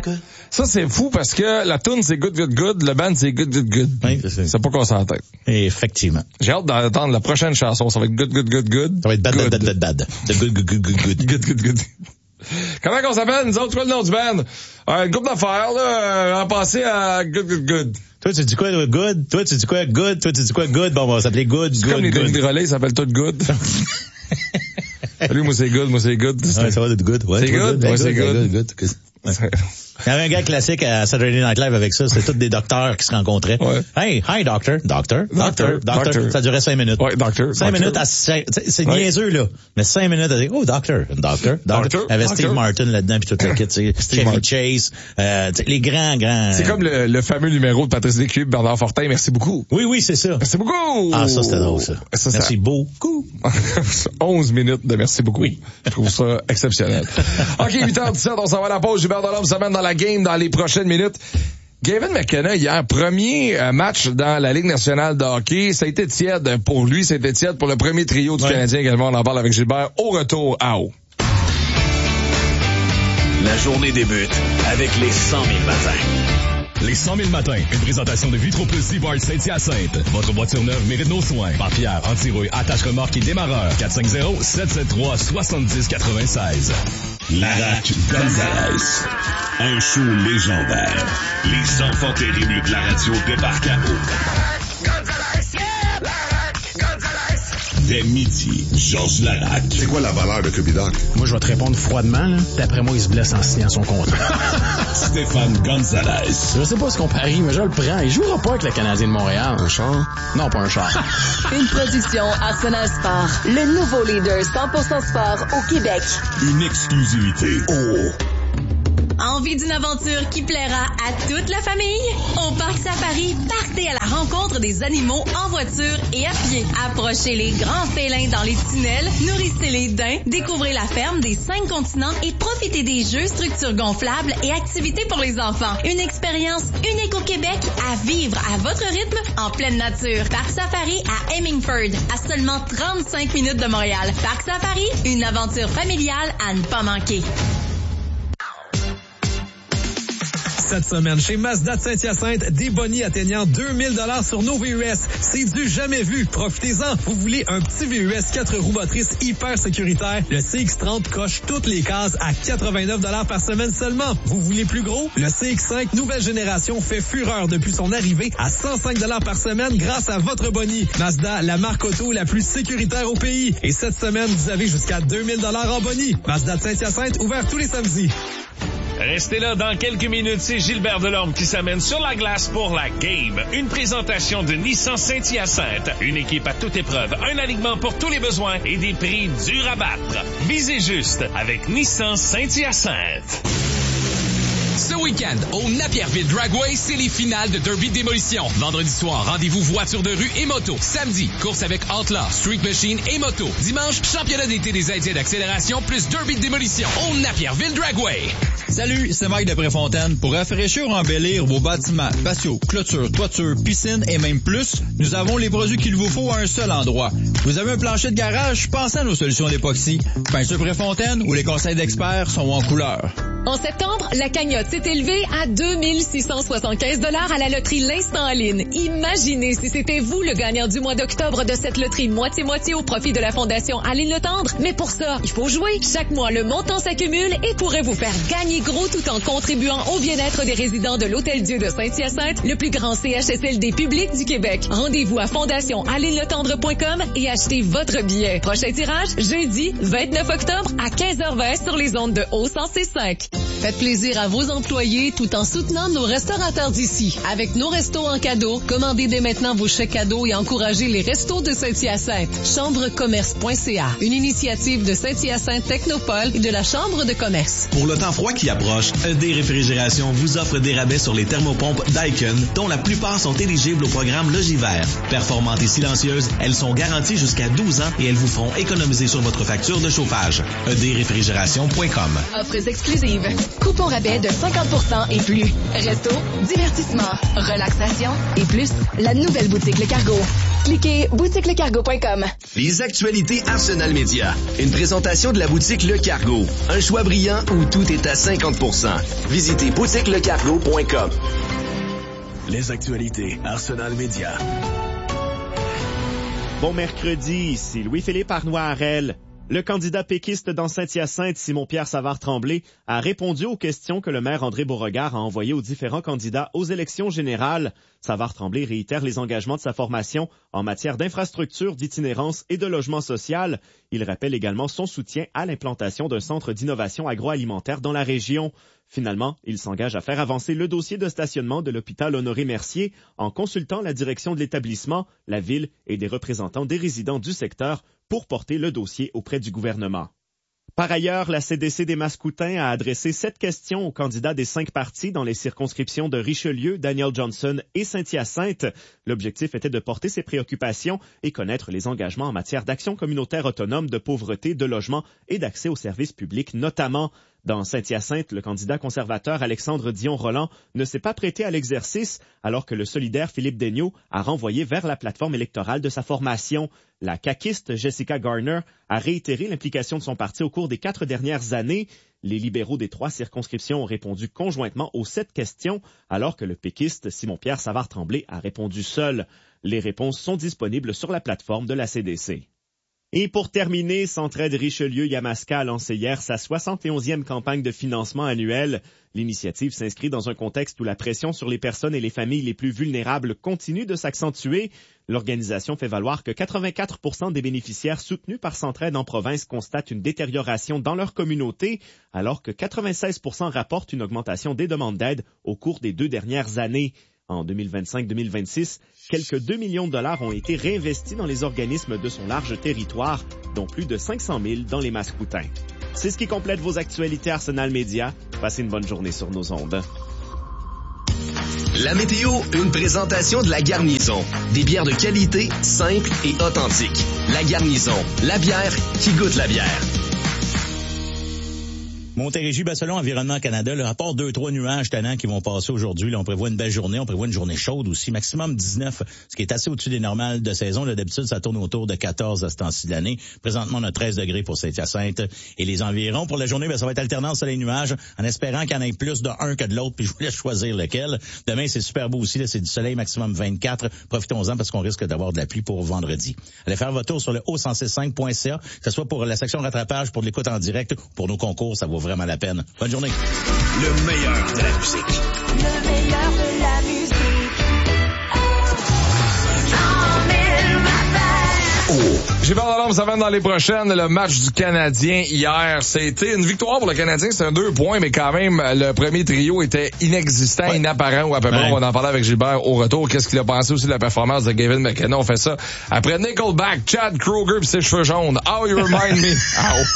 good. Ça, c'est fou parce que la tune c'est good, good, good. Le band, c'est good, good, good. Oui, c'est pas qu'on s'en tête. Effectivement. J'ai hâte d'entendre la prochaine chanson. Ça va être good, good, good, good. Ça va être bad, good. bad, bad, bad. The good, good, good, good, good. Good, good, good. Comment qu'on s'appelle, nous autres? C'est quoi le nom du band? Un groupe d'affaires, là, en passé à good, good, good. Toi, tu dis quoi, good? Toi, tu dis quoi, good? Toi, tu dis quoi, good? Bon, on va s'appeler good, c'est good, comme les good. Denis Drolet, ils s'appellent tout good. Salut, moi c'est good, moi c'est good. Ouais, ça va être good. Ouais, c'est good? Moi c'est good. Il y avait un gars classique à Saturday Night Live avec ça. C'est tous des docteurs qui se rencontraient. Ouais. Hey, hi, doctor. Ça durait 5 minutes. Ouais, doctor. 5 minutes à, c'est niaiseux, là. Mais 5 minutes à dire, oh, doctor. Il y avait Steve Martin là-dedans pis toute la kit, Chevy Chase, les grands. C'est comme le fameux numéro de Patrice Lécuyer, Bernard Fortin. Merci beaucoup. Oui, c'est ça. Merci beaucoup. Ah, ça, c'était drôle, ça. Merci beaucoup. 11 minutes de merci beaucoup. Oui. Je trouve ça exceptionnel. OK, 8h17, on s'en va à la pause. Gilbert Delhomme s'amène dans la game dans les prochaines minutes. Gavin McKenna, hier, premier match dans la Ligue nationale de hockey. Ça a été tiède pour lui, c'était tiède pour le premier trio du Canadien également. On en parle avec Gilbert au retour à eau. La journée débute avec les 100 000 matins. Les 100 000 matins, une présentation de Vitro Plus Seabart Saint-Hyacinthe. Votre voiture neuve mérite nos soins. Barrière, anti-rouille, attache remorque et démarreur. 450-773-7096. Larac Gonzalez. Un show légendaire. Les enfants terribles de la radio débarquent à eau. Dès midi, Georges Larac. C'est quoi la valeur de Cubidoc? Moi, je vais te répondre froidement, là. D'après moi, il se blesse en signant son contrat. Stéphane Gonzalez. Je sais pas ce qu'on parie, mais je le prends. Il jouera pas avec le Canadien de Montréal. Un char? Non, pas un char. Une production Arsenal Sport. Le nouveau leader 100% sport au Québec. Une exclusivité. Oh! Envie d'une aventure qui plaira à toute la famille? Au Parc Safari, partez à la rencontre des animaux en voiture et à pied. Approchez les grands félins dans les tunnels, nourrissez les daims, découvrez la ferme des 5 continents et profitez des jeux, structures gonflables et activités pour les enfants. Une expérience unique au Québec à vivre à votre rythme en pleine nature. Parc Safari à Hemingford, à seulement 35 minutes de Montréal. Parc Safari, une aventure familiale à ne pas manquer. Cette semaine, chez Mazda de Saint-Hyacinthe, des bonis atteignant 2000 $ sur nos VUS. C'est du jamais vu. Profitez-en. Vous voulez un petit VUS 4 roues motrices hyper sécuritaire? Le CX-30 coche toutes les cases à 89 $ par semaine seulement. Vous voulez plus gros? Le CX-5 nouvelle génération fait fureur depuis son arrivée à 105 $ par semaine grâce à votre boni. Mazda, la marque auto la plus sécuritaire au pays. Et cette semaine, vous avez jusqu'à 2000 $ en boni. Mazda de Saint-Hyacinthe, ouvert tous les samedis. Restez là dans quelques minutes, c'est Gilbert Delhomme qui s'amène sur la glace pour la game. Une présentation de Nissan Saint-Hyacinthe. Une équipe à toute épreuve, un alignement pour tous les besoins et des prix durs à battre. Visez juste avec Nissan Saint-Hyacinthe. Ce week-end, au Napierville Dragway, c'est les finales de Derby de démolition. Vendredi soir, rendez-vous voitures de rue et moto. Samedi, course avec Outlaw, Street Machine et moto. Dimanche, championnat d'été des Indiens d'accélération plus Derby de démolition au Napierville Dragway. Salut, c'est Mike de Préfontaine. Pour rafraîchir ou embellir vos bâtiments, patio, clôture, toiture, piscine et même plus, nous avons les produits qu'il vous faut à un seul endroit. Vous avez un plancher de garage? Pensez à nos solutions d'époxy. Peinture Préfontaine, où les conseils d'experts sont en couleur. En septembre, la cagnotte s'est élevée à 2675 $ à la loterie L'Instant en ligne. Imaginez si c'était vous le gagnant du mois d'octobre de cette loterie moitié-moitié au profit de la Fondation Aline Le Tendre. Mais pour ça, il faut jouer. Chaque mois, le montant s'accumule et pourrait vous faire gagner gros tout en contribuant au bien-être des résidents de l'Hôtel-Dieu de Saint-Hyacinthe, le plus grand CHSLD public du Québec. Rendez-vous à fondationalineletendre.com et achetez votre billet. Prochain tirage, jeudi 29 octobre à 15h20 sur les ondes de O105. Faites plaisir à vos employés tout en soutenant nos restaurateurs d'ici. Avec nos restos en cadeau, commandez dès maintenant vos chèques cadeaux et encouragez les restos de Saint-Hyacinthe. Chambrecommerce.ca, une initiative de Saint-Hyacinthe Technopole et de la Chambre de commerce. Pour le temps froid qui approche, ED Réfrigération vous offre des rabais sur les thermopompes Daikin, dont la plupart sont éligibles au programme Logivert. Performantes et silencieuses, elles sont garanties jusqu'à 12 ans et elles vous feront économiser sur votre facture de chauffage. edréfrigération.com. Offres exclusives. Coupon rabais de 50% et plus. Resto, divertissement, relaxation et plus. La nouvelle boutique Le Cargo. Cliquez boutiquelecargo.com. Les actualités Arsenal Média. Une présentation de la boutique Le Cargo. Un choix brillant où tout est à 50%. Visitez boutiquelecargo.com. Les actualités Arsenal Média. Bon mercredi, ici Louis-Philippe Arnois-Harel. Le candidat péquiste dans Saint-Hyacinthe, Simon-Pierre Savard-Tremblay, a répondu aux questions que le maire André Beauregard a envoyées aux différents candidats aux élections générales. Savard-Tremblay réitère les engagements de sa formation en matière d'infrastructure, d'itinérance et de logement social. Il rappelle également son soutien à l'implantation d'un centre d'innovation agroalimentaire dans la région. Finalement, il s'engage à faire avancer le dossier de stationnement de l'hôpital Honoré-Mercier en consultant la direction de l'établissement, la ville et des représentants des résidents du secteur pour porter le dossier auprès du gouvernement. Par ailleurs, la CDC des Mascoutins a adressé 7 questions aux candidats des 5 partis dans les circonscriptions de Richelieu, Daniel Johnson et Saint-Hyacinthe. L'objectif était de porter ses préoccupations et connaître les engagements en matière d'action communautaire autonome, de pauvreté, de logement et d'accès aux services publics notamment. Dans Saint-Hyacinthe, le candidat conservateur Alexandre Dion-Roland ne s'est pas prêté à l'exercice, alors que le solidaire Philippe Daigneault a renvoyé vers la plateforme électorale de sa formation. La caquiste Jessica Garner a réitéré l'implication de son parti au cours des 4 dernières années. Les libéraux des 3 circonscriptions ont répondu conjointement aux 7 questions, alors que le péquiste Simon-Pierre Savard-Tremblay a répondu seul. Les réponses sont disponibles sur la plateforme de la CDC. Et pour terminer, Centraide Richelieu-Yamaska a lancé hier sa 71e campagne de financement annuelle. L'initiative s'inscrit dans un contexte où la pression sur les personnes et les familles les plus vulnérables continue de s'accentuer. L'organisation fait valoir que 84% des bénéficiaires soutenus par Centraide en province constatent une détérioration dans leur communauté, alors que 96% rapportent une augmentation des demandes d'aide au cours des 2 dernières années. En 2025-2026, quelques 2 millions de dollars ont été réinvestis dans les organismes de son large territoire, dont plus de 500 000 dans les Mascoutins. C'est ce qui complète vos actualités Arsenal Média. Passez une bonne journée sur nos ondes. La météo, une présentation de La Garnison. Des bières de qualité, simples et authentiques. La Garnison, la bière qui goûte la bière. Montérégie, Baselon, Environnement Canada, le rapport 2-3 nuages tannants qui vont passer aujourd'hui. Là, on prévoit une belle journée, on prévoit une journée chaude aussi, maximum 19, ce qui est assez au-dessus des normales de saison. Là, d'habitude, ça tourne autour de 14 à ce temps-ci de l'année. Présentement, on a 13 degrés pour Saint-Hyacinthe et les environs. Pour la journée, ça va être alternance sur les nuages, en espérant qu'il y en ait plus d'un que de l'autre, puis je vous laisse choisir lequel. Demain, c'est super beau aussi, là, c'est du soleil, maximum 24. Profitons-en parce qu'on risque d'avoir de la pluie pour vendredi. Allez faire votre tour sur le haut1065.ca, que ce soit pour la section rattrapage, pour l'écoute en direct ou pour nos concours, ça vaut vraiment la peine. Bonne journée. Le meilleur de la musique. Le meilleur de la musique. Gilbert Delorme s'amène dans les prochaines. Le match du Canadien hier, c'était une victoire pour le Canadien. C'est un 2 points, mais quand même, le premier trio était inexistant, inapparent ou à peu près. On va en parler avec Gilbert au retour. Qu'est-ce qu'il a pensé aussi de la performance de Gavin McKenna? On fait ça après Nickelback, Chad Kroeger pis ses cheveux jaunes. How you remind me.